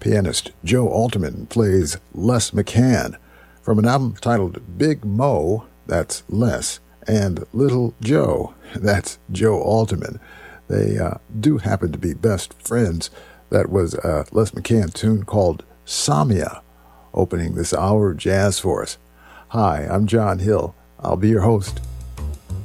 Pianist Joe Alterman plays Les McCann from an album titled Big Mo, that's Les, and Little Joe, that's Joe Alterman. They do happen to be best friends. That was a Les McCann tune called Samia, opening this hour of jazz for us. Hi, I'm John Hill. I'll be your host